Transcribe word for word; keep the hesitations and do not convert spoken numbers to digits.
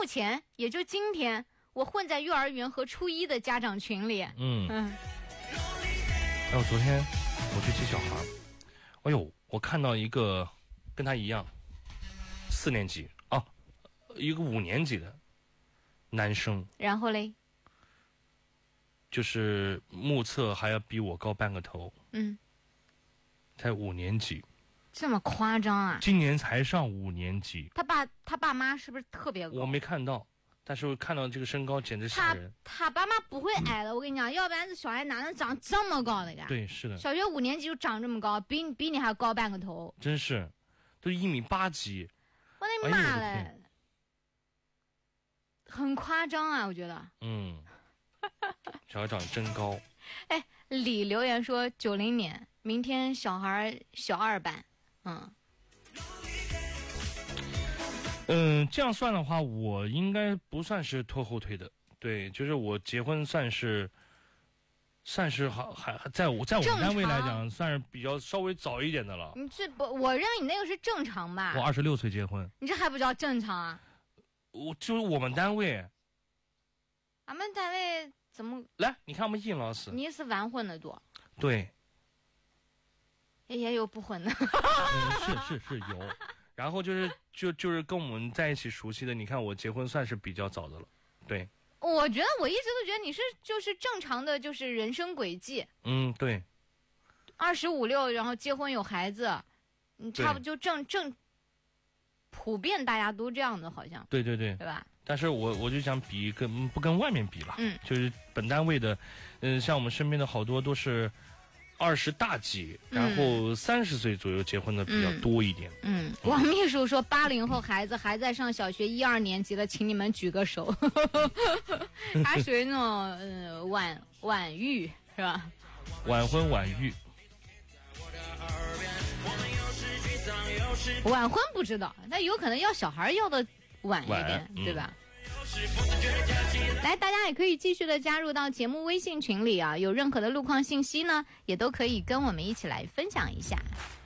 目前也就今天，我混在幼儿园和初一的家长群里。 嗯嗯。 哎，我昨天我去接小孩，哎呦，我看到一个跟他一样四年级啊，一个五年级的男生， 然后嘞， 就是目测还要比我高半个头， 嗯， 才五年级， 这么夸张啊？ 今年才上五年级。 他爸他爸妈是不是特别高？ 我没看到，但是我看到这个身高简直吓他人。 他爸妈不会矮的，我跟你讲，要不然这小孩哪能长这么高的呀？ 对，是的， 小学五年级就长这么高，比比你还高半个头， 真是，都一米八几。 我的哎呦我妈嘞！ 的天很夸张啊，我觉得。 嗯，小孩长得真高。 哎，李留言说九零年，明天小孩小二班，嗯。 嗯，这样算的话，我应该不算是拖后腿的。对，就是我结婚算是，算是好还还在我在我们单位来讲，算是比较稍微早一点的了。 你这不，我认为你那个是正常吧？ 我二十六岁结婚， 你这还不叫正常啊？ 我就是我们单位。 俺们单位怎么？ 来，你看我们尹老师， 你是晚婚的多？ 对， 也有不婚的。 嗯，是是是有。然后就是就就是跟我们在一起熟悉的，你看我结婚算是比较早的了，对。 我觉得我一直都觉得你是就是正常的，就是人生轨迹。 嗯，对。 二十五六，然后结婚有孩子，你差不多就正正，普遍大家都这样的，好像。 对对对。 对吧？ 但是我我就想比跟不跟外面比了， 嗯， 就是本单位的，嗯，像我们身边的好多都是二十大几，然后三十岁左右结婚的比较多一点。 嗯，嗯王秘书说八零后孩子还在上小学一二年级的，请你们举个手。他属于那种呃晚晚育是吧？ 晚婚晚育。 晚婚不知道，那有可能要小孩要的晚一点， 嗯、 对吧？来，大家也可以继续的加入到节目微信群里啊，有任何的路况信息呢，也都可以跟我们一起来分享一下。